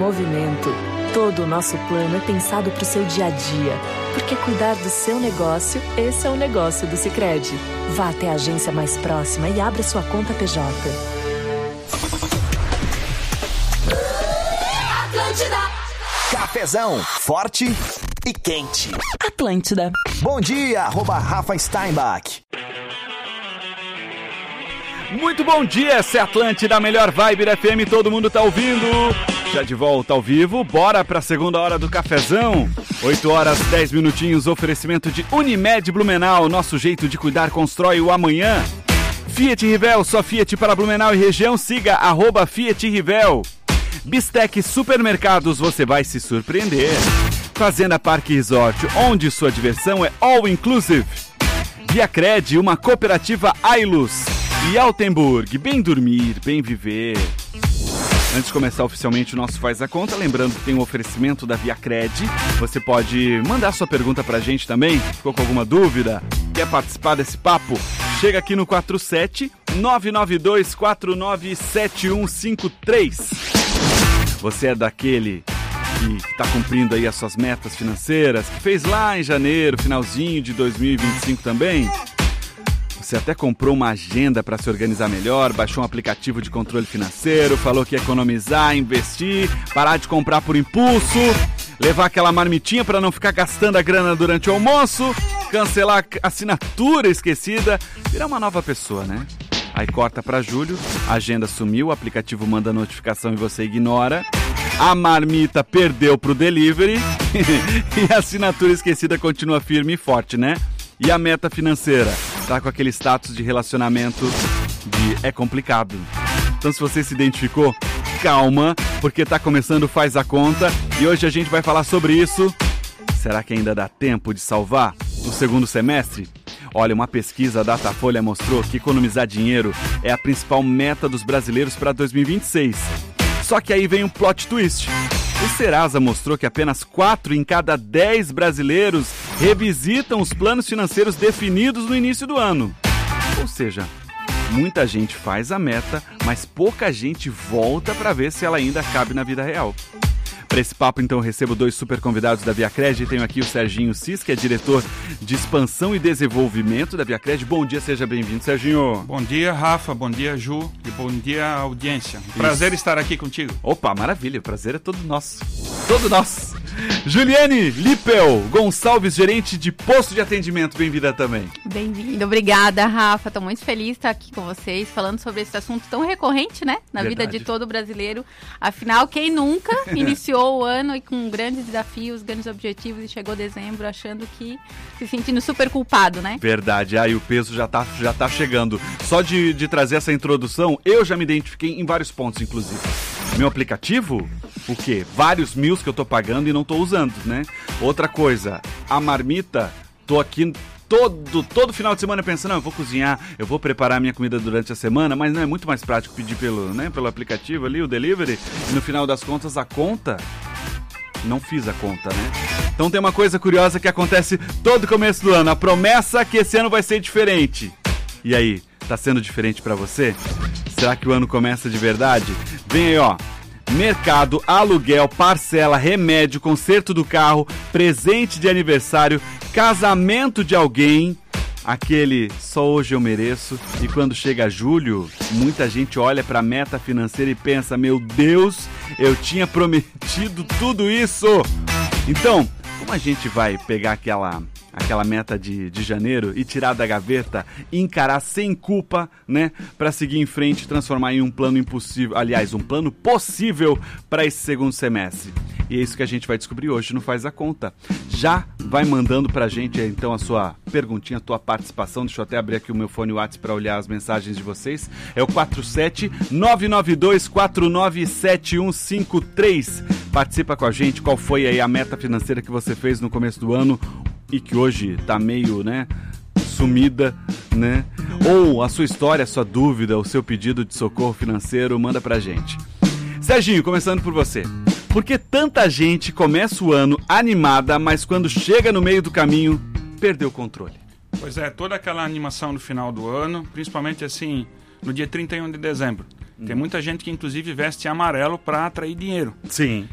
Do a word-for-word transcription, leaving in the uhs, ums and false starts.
movimento. Todo o nosso plano é pensado para o seu dia a dia. Porque cuidar do seu negócio, esse é o negócio do Sicredi. Vá até a agência mais próxima e abra sua conta P J. Atlântida. Cafezão, forte e quente. Atlântida. Bom dia, arroba Rafa Steinbach. Muito bom dia, essa é a Atlântida, a melhor vibe da F M, todo mundo tá ouvindo. Já de volta ao vivo, bora pra segunda hora do cafezão. oito horas, dez minutinhos, oferecimento de Unimed Blumenau, nosso jeito de cuidar constrói o amanhã. Fiat Rivel, só Fiat para Blumenau e região, siga arroba Fiat Rivel. Bistec Supermercados, você vai se surpreender. Fazenda Parque Resort, onde sua diversão é all inclusive. Viacred, uma cooperativa Ailus. E Altenburg, bem dormir, bem viver. Antes de começar oficialmente o nosso Faz a Conta, lembrando que tem um oferecimento da Viacred. Você pode mandar sua pergunta pra gente também. Ficou com alguma dúvida? Quer participar desse papo? Chega aqui no quatro sete nove nove dois quatro nove sete um cinco três. Você é daquele que está cumprindo aí as suas metas financeiras, que fez lá em janeiro, finalzinho de dois mil e vinte e cinco também? Você até comprou uma agenda para se organizar melhor, baixou um aplicativo de controle financeiro, falou que ia economizar, investir, parar de comprar por impulso, levar aquela marmitinha para não ficar gastando a grana durante o almoço, cancelar a assinatura esquecida, virar uma nova pessoa, né? Aí corta para julho, a agenda sumiu, o aplicativo manda notificação e você ignora, a marmita perdeu pro delivery e a assinatura esquecida continua firme e forte, né? E a meta financeira? Tá com aquele status de relacionamento de é complicado. Então se você se identificou, calma, porque tá começando o Faz a Conta e hoje a gente vai falar sobre isso. Será que ainda dá tempo de salvar no segundo semestre? Olha, uma pesquisa da Datafolha mostrou que economizar dinheiro é a principal meta dos brasileiros para dois mil e vinte e seis. Só que aí vem um plot twist. O Serasa mostrou que apenas quatro em cada dez brasileiros revisitam os planos financeiros definidos no início do ano. Ou seja, muita gente faz a meta, mas pouca gente volta para ver se ela ainda cabe na vida real. Para esse papo, então, eu recebo dois super convidados da Viacred. Tenho aqui o Serginho Cis, que é diretor de expansão e desenvolvimento da Viacred. Bom dia, seja bem-vindo, Serginho. Bom dia, Rafa. Bom dia, Ju. E bom dia, audiência. Prazer Isso. estar aqui contigo. Opa, maravilha. O prazer é todo nosso. Todo nosso. Juliane Lippel Gonçalves, gerente de posto de atendimento. Bem-vinda também. Bem-vinda. Obrigada, Rafa. Estou muito feliz de estar aqui com vocês, falando sobre esse assunto tão recorrente, né? Na Verdade. vida de todo brasileiro. Afinal, quem nunca iniciou o ano e com grandes desafios, grandes objetivos e chegou dezembro achando que se sentindo super culpado, né? Verdade, aí o peso já tá, já tá chegando. Só de, de trazer essa introdução, eu já me identifiquei em vários pontos, inclusive. Meu aplicativo, o quê? Vários mil que eu tô pagando e não tô usando, né? Outra coisa, a marmita, tô aqui todo, todo final de semana pensando, não, eu vou cozinhar, eu vou preparar a minha comida durante a semana, mas não é muito mais prático pedir pelo, né, pelo aplicativo ali, o delivery, e no final das contas a conta, não fiz a conta, né? Então tem uma coisa curiosa que acontece todo começo do ano, a promessa é que esse ano vai ser diferente. E aí, tá sendo diferente pra você? Será que o ano começa de verdade? Vem aí, ó. Mercado, aluguel, parcela, remédio, conserto do carro, presente de aniversário, casamento de alguém, aquele só hoje eu mereço. E quando chega julho, muita gente olha para a meta financeira e pensa, meu Deus, eu tinha prometido tudo isso. Então, como a gente vai pegar aquela... aquela meta de, de janeiro e tirar da gaveta e encarar sem culpa, né? Para seguir em frente e transformar em um plano impossível, aliás, um plano possível para esse segundo semestre. E é isso que a gente vai descobrir hoje no Faz a Conta. Já vai mandando pra gente, então, a sua perguntinha, a tua participação. Deixa eu até abrir aqui o meu fone WhatsApp para olhar as mensagens de vocês. É o quatro sete nove nove dois quatro nove sete um cinco três. Participa com a gente. Qual foi aí a meta financeira que você fez no começo do ano e que hoje tá meio, né, sumida, né? Ou a sua história, a sua dúvida, o seu pedido de socorro financeiro, manda pra gente. Serginho, começando por você. Por que tanta gente começa o ano animada, mas quando chega no meio do caminho, perdeu o controle? Pois é, toda aquela animação no final do ano, principalmente assim, no dia trinta e um de dezembro. Hum. Tem muita gente que inclusive veste amarelo para atrair dinheiro. Sim.